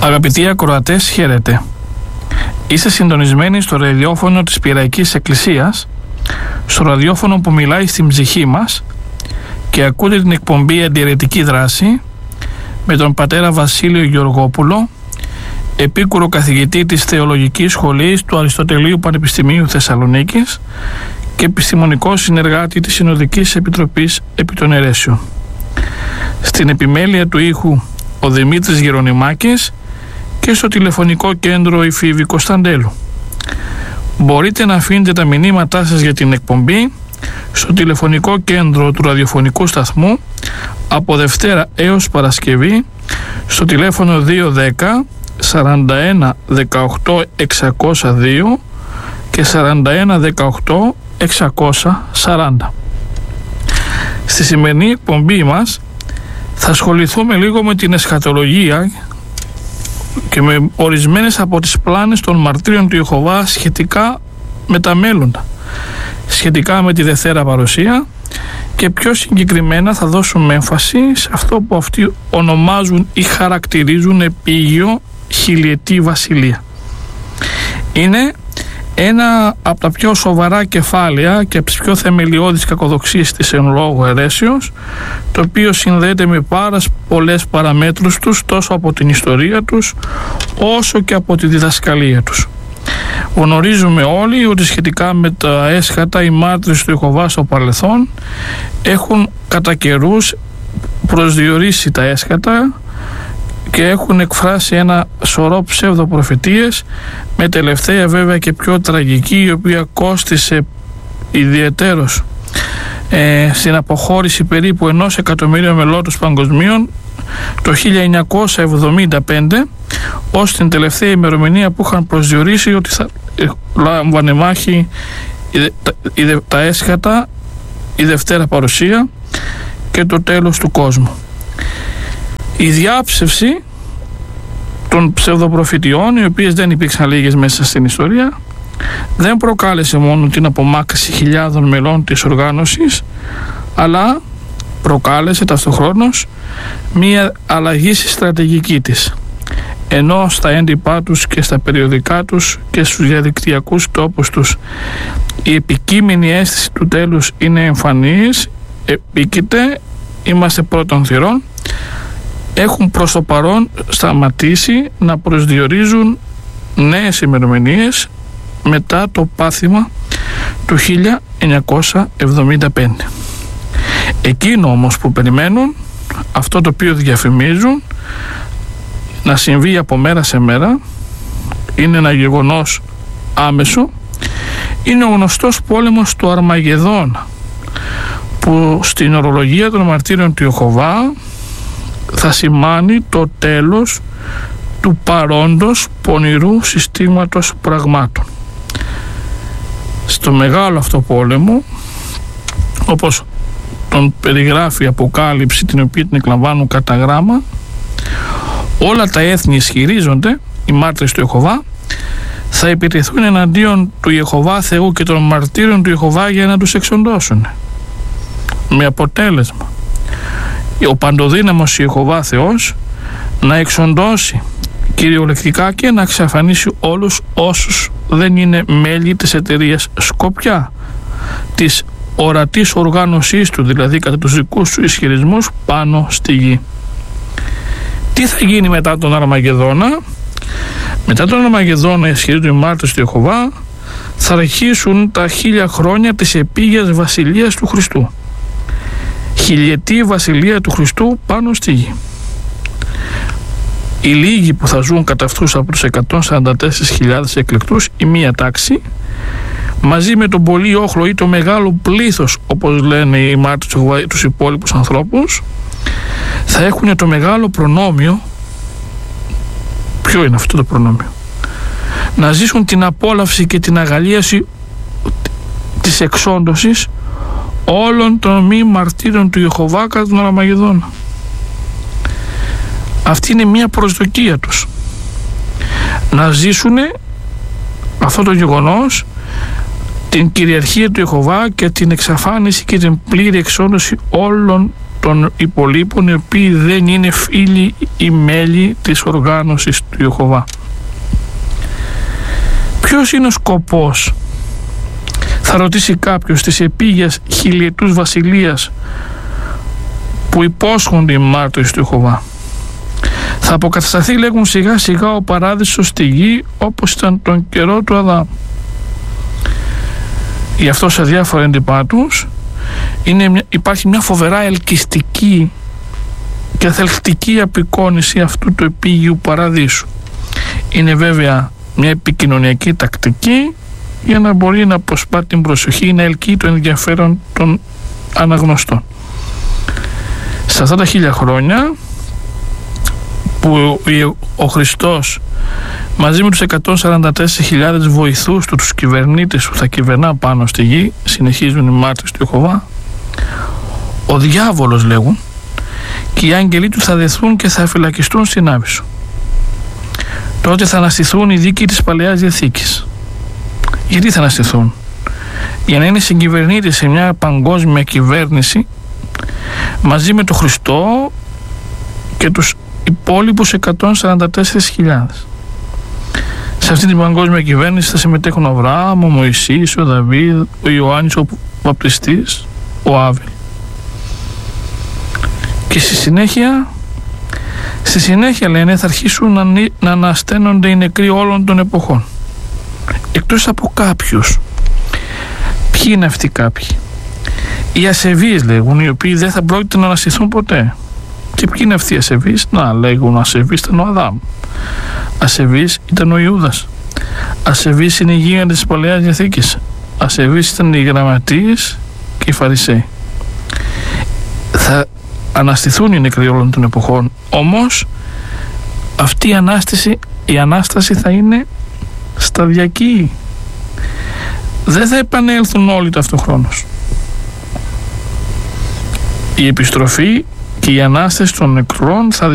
Αγαπητοί ακροατές, χαίρετε. Είστε συντονισμένοι στο ραδιόφωνο της Πειραϊκής Εκκλησίας, στο ραδιόφωνο που μιλάει στην ψυχή μας, και ακούτε την εκπομπή Αντιαιρετική Δράση με τον πατέρα Βασίλειο Γεωργόπουλο, επίκουρο καθηγητή της Θεολογικής Σχολής του Αριστοτελείου Πανεπιστημίου Θεσσαλονίκης και επιστημονικό συνεργάτη της Συνοδικής Επιτροπής επί των Αιρέσεων. Στην επιμέλεια του ήχου ο Δημήτρης Γερονιμάκης και στο τηλεφωνικό κέντρο η Φίβη Κωνσταντέλου. Μπορείτε να αφήνετε τα μηνύματά σας για την εκπομπή στο τηλεφωνικό κέντρο του ραδιοφωνικού σταθμού από Δευτέρα έως Παρασκευή στο τηλέφωνο 210 41 18 602 και 41 18 640. Στη σημερινή εκπομπή μας θα ασχοληθούμε λίγο με την εσχατολογία και με ορισμένες από τις πλάνες των μαρτύρων του Ιεχωβά σχετικά με τα μέλλοντα, σχετικά με τη Δευτέρα Παρουσία, και πιο συγκεκριμένα θα δώσουμε έμφαση σε αυτό που αυτοί ονομάζουν ή χαρακτηρίζουν επίγειο χιλιετή βασιλεία. Είναι ένα από τα πιο σοβαρά κεφάλαια και από τις πιο θεμελιώδεις κακοδοξίες της εν λόγω αιρέσεως, το οποίο συνδέεται με πάρα πολλές παραμέτρους τους, τόσο από την ιστορία τους όσο και από τη διδασκαλία τους. Γνωρίζουμε όλοι ότι σχετικά με τα έσχατα οι μάρτυρες του Ιεχωβά στο παρελθόν έχουν κατά καιρούς προσδιορίσει τα έσχατα και έχουν εκφράσει ένα σωρό ψευδοπροφητείες, με τελευταία βέβαια και πιο τραγική, η οποία κόστισε ιδιαιτέρως στην αποχώρηση περίπου 1 εκατομμύριο μελώτους παγκοσμίων το 1975, ως την τελευταία ημερομηνία που είχαν προσδιορίσει ότι θα λάμβανε μάχη τα έσχατα, η Δευτέρα Παρουσία και το τέλος του κόσμου. Η διάψευση των ψευδοπροφητιών, οι οποίες δεν υπήρξαν λίγες μέσα στην ιστορία, δεν προκάλεσε μόνο την απομάκρυνση χιλιάδων μελών της οργάνωσης, αλλά προκάλεσε ταυτοχρόνως μία αλλαγή στη στρατηγική της, ενώ στα έντυπά τους και στα περιοδικά τους και στους διαδικτυακούς τόπους τους η επικείμενη αίσθηση του τέλους είναι εμφανής, επίκειται, είμαστε πρώτων θυρών, έχουν προς το παρόν σταματήσει να προσδιορίζουν νέες ημερομηνίες μετά το πάθημα του 1975. Εκείνο όμως που περιμένουν, αυτό το οποίο διαφημίζουν να συμβεί από μέρα σε μέρα, είναι ένα γεγονός άμεσο, είναι ο γνωστός πόλεμος του Αρμαγεδόνα, που στην ορολογία των μαρτύρων του Ιεχωβά θα σημάνει το τέλος του παρόντος πονηρού συστήματος πραγμάτων. Στο μεγάλο αυτό πόλεμο, όπως τον περιγράφει η Αποκάλυψη, την οποία την εκλαμβάνουν κατά γράμμα, όλα τα έθνη ισχυρίζονται, οι μάρτυρες του Ιεχωβά, θα επιτεθούν εναντίον του Ιεχωβά Θεού και των μαρτύρων του Ιεχωβά για να τους εξοντώσουν. Με αποτέλεσμα ο παντοδύναμος Ιεχωβά Θεός να εξοντώσει κυριολεκτικά και να εξαφανίσει όλους όσους δεν είναι μέλη της εταιρείας Σκοπιά, της ορατής οργάνωσής του, δηλαδή κατά τους δικούς του ισχυρισμούς, πάνω στη γη. Τι θα γίνει μετά τον Αρμαγεδόνα? Μετά τον Αρμαγεδόνα, ισχυρίζονται οι μάρτυρες του Ιεχωβά, θα αρχίσουν τα 1000 χρόνια της επίγειας βασιλείας του Χριστού. Χιλιετή βασιλεία του Χριστού πάνω στη γη. Οι λίγοι που θα ζουν κατά αυτούς από τους 144.000 εκλεκτούς, η μία τάξη, μαζί με τον πολύ όχλο ή το μεγάλο πλήθος, όπως λένε οι μάρτυρες, τους υπόλοιπους ανθρώπους, θα έχουν το μεγάλο προνόμιο. Ποιο είναι αυτό το προνόμιο? Να ζήσουν την απόλαυση και την αγαλίαση της εξόντωσης όλων των μη μαρτύρων του Ιεχωβά κατά τον Αρμαγεδόνα. Αυτή είναι μια προσδοκία τους, να ζήσουν αυτό το γεγονός, την κυριαρχία του Ιεχωβά και την εξαφάνιση και την πλήρη εξόντωση όλων των υπολείπων, οι οποίοι δεν είναι φίλοι ή μέλη της οργάνωσης του Ιεχωβά. Ποιος είναι ο σκοπός, θα ρωτήσει κάποιος, της επίγειας χιλιετούς βασιλείας που υπόσχονται οι μάρτυρες του Ιεχωβά? Θα αποκατασταθεί, λέγουν, σιγά σιγά ο παράδεισος στη γη όπως ήταν τον καιρό του Αδάμ. Γι' αυτό σε διάφορα έντυπά τους υπάρχει μια φοβερά ελκυστική και θελκτική απεικόνιση αυτού του επίγειου παραδείσου. Είναι βέβαια μια επικοινωνιακή τακτική για να μπορεί να αποσπά την προσοχή ή να ελκύει το ενδιαφέρον των αναγνωστών. Σε αυτά τα 1000 χρόνια που ο Χριστός μαζί με τους 144.000 βοηθούς του, τους κυβερνήτες που θα κυβερνά πάνω στη γη, συνεχίζουν οι μάρτυρες του Ιεχωβά, ο διάβολος, λέγουν, και οι άγγελοι του θα δεθούν και θα φυλακιστούν στην Άβυσσο. Τότε θα αναστηθούν οι δίκαιοι της Παλαιάς Διαθήκης. Γιατί θα αναστηθούν? Για να είναι συγκυβερνήτες σε μια παγκόσμια κυβέρνηση μαζί με τον Χριστό και τους υπόλοιπους 144.000. Σε αυτή την παγκόσμια κυβέρνηση θα συμμετέχουν ο Αβραάμ, ο Μωυσής, ο Δαβίδ, ο Ιωάννης ο Βαπτιστής, ο Άβελ. Και στη συνέχεια λένε θα αρχίσουν να ανασταίνονται οι νεκροί όλων των εποχών, εκτός από κάποιους. Ποιοι είναι αυτοί κάποιοι? Οι ασεβείς, λέγουν, οι οποίοι δεν θα πρόκειται να αναστηθούν ποτέ. Και ποιοι είναι αυτοί οι ασεβείς? Να, λέγουν, ασεβείς ήταν ο Αδάμ, ασεβείς ήταν ο Ιούδας, ασεβείς είναι οι γίγαντες της Παλαιάς Διαθήκης, ασεβείς ήταν οι γραμματείες και οι Φαρισαίοι. Θα αναστηθούν οι νεκροί όλων των εποχών, όμως αυτή η Ανάσταση θα είναι σταδιακή. Δεν θα επανέλθουν όλοι ταυτοχρόνως. Η επιστροφή και η Ανάσταση των νεκρών θα